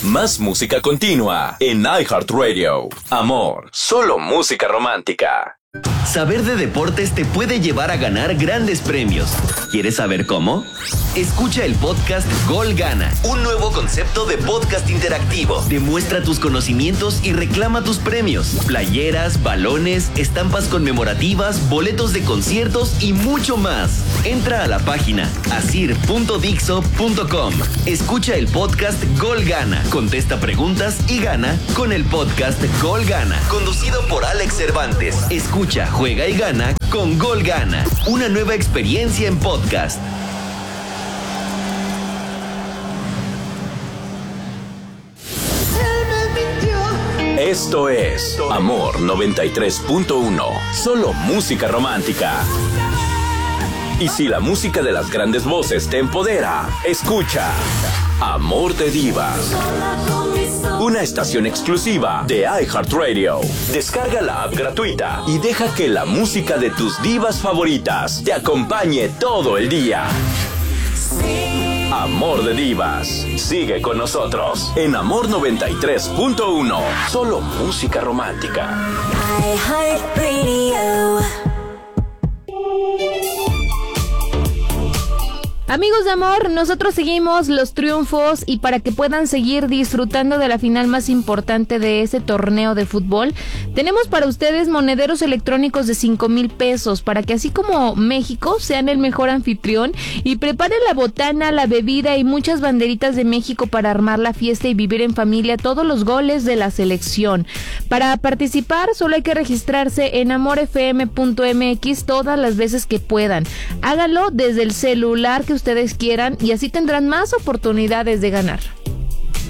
Más música continua en iHeartRadio. Amor, solo música romántica. Saber de deportes te puede llevar a ganar grandes premios. ¿Quieres saber cómo? Escucha el podcast Gol Gana, un nuevo concepto de podcast interactivo. Demuestra tus conocimientos y reclama tus premios. Playeras, balones, estampas conmemorativas, boletos de conciertos y mucho más. Entra a la página asir.dixo.com. Escucha el podcast Gol Gana, contesta preguntas y gana con el podcast Gol Gana, conducido por Alex Cervantes. Escucha, juega y gana con Gol Gana, una nueva experiencia en podcast. Esto es Amor 93.1, solo música romántica. Y si la música de las grandes voces te empodera, escucha Amor de Divas, una estación exclusiva de iHeartRadio. Descarga la app gratuita y deja que la música de tus divas favoritas te acompañe todo el día. Amor de Divas. Sigue con nosotros en Amor 93.1. Solo música romántica. iHeartRadio. Amigos de Amor, nosotros seguimos los triunfos y para que puedan seguir disfrutando de la final más importante de ese torneo de fútbol, tenemos para ustedes monederos electrónicos de 5,000 pesos para que así como México sean el mejor anfitrión y preparen la botana, la bebida y muchas banderitas de México para armar la fiesta y vivir en familia todos los goles de la selección. Para participar solo hay que registrarse en amorfm.mx todas las veces que puedan. Háganlo desde el celular que ustedes quieran y así tendrán más oportunidades de ganar.